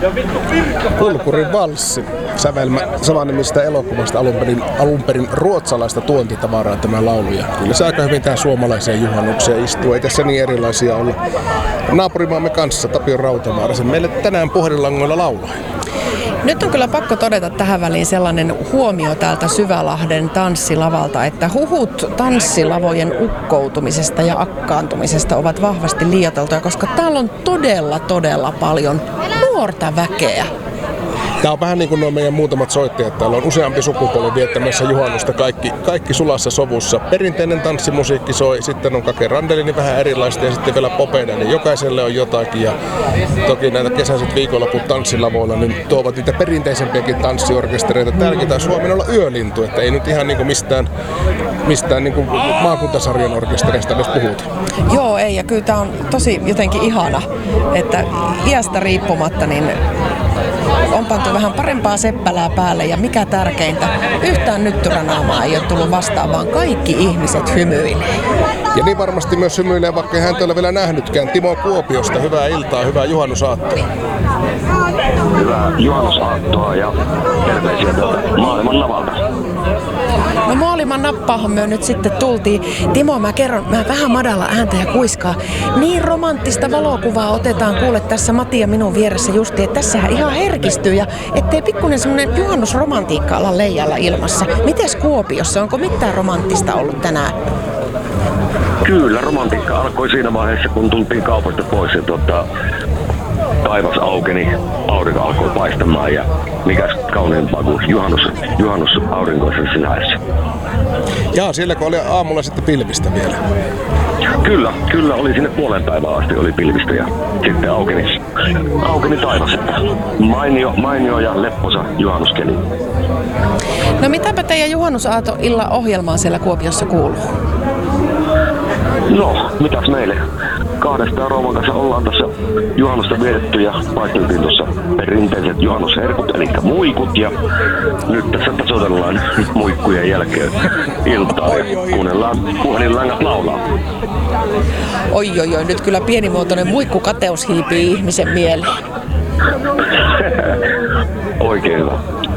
Kulkurin valssi, sävelmä samanimistä elokuvasta alun perin ruotsalaista tuontitavaraa tämä laulu. Ja kyllä se aika hyvin tähän suomalaiseen juhannukseen istuu. Ei tässä niin erilaisia olla. Naapurimaamme kanssa Tapio Rautavaara meille tänään puhelinlangoilla laulaa. Nyt on kyllä pakko todeta tähän väliin sellainen huomio täältä Syvälahden tanssilavalta, että huhut tanssilavojen ukkoutumisesta ja akkaantumisesta ovat vahvasti liioiteltuja, koska täällä on todella paljon nuorta väkeä. Tämä on vähän niin kuin nuo meidän muutamat soittajat. Täällä on useampi sukupolvi viettämässä juhannusta, kaikki sulassa sovussa. Perinteinen tanssimusiikki soi, sitten on Kake Randelini vähän erilaista ja sitten vielä popeina, niin jokaiselle on jotakin. Ja toki näitä kesäiset viikonloput tanssilavoilla niin tuovat niitä perinteisempiäkin tanssiorkestereita. Täälläkin taisi huomenna olla Yölintu, että ei nyt ihan niin kuin mistään niin kuin maakuntasarjan orkestereista edes puhuta. Joo, ei, ja kyllä tämä on tosi jotenkin ihana, että iästä riippumatta niin on pantu vähän parempaa seppälää päälle ja mikä tärkeintä, yhtään nyttyränaamaa ei ole tullut vastaan, vaan kaikki ihmiset hymyilee. Ja niin varmasti myös hymyilee, vaikka ei häntä ole vielä nähnytkään. Timo Kuopiosta, hyvää iltaa, hyvää juhannusaattoa. Hyvää juhannusaattoa ja terveisiä tuolta maailman navalta. No maailman nappaahan me nyt sitten tultiin. Timo, mä vähän madalla ääntä ja kuiskaa. Niin romanttista valokuvaa otetaan, kuule tässä Matti ja minun vieressä justi, että tässähän ihan herkistyy ja ettei pikkuinen semmoinen juhannusromantiikka ala leijalla ilmassa. Mites Kuopiossa, onko mitään romanttista ollut tänään? Kyllä, romantiikka alkoi siinä vaiheessa, kun tultiin kaupasta pois ja taivas aukeni, aurinko alkoi paistamaan ja mikäs kauniimpaa kuin juhannus aurinkoisessa lähdössä. Jaa, siellä kun oli aamulla sitten pilvistä vielä. Kyllä oli sinne puolen päivään asti oli pilvistä ja sitten aukeni taivas, että mainio ja lepposa juhannuskeli. No mitäpä teidän juhannusaaton-illan ohjelmaan siellä Kuopiossa kuuluu? No, mitäs meille? 2 rouvan kanssa ollaan tässä juhannusta vietetty ja paisteltiin tuossa perinteiset juhannusherkut, eli muikut. Ja nyt tässä tasoitellaan muikkujen jälkeen iltaa ja kuunnellaan puhelinlangat laulaa. Oi, nyt kyllä pienimuotoinen muikkukateus hiipii ihmisen mieleen. Oikein hyvä.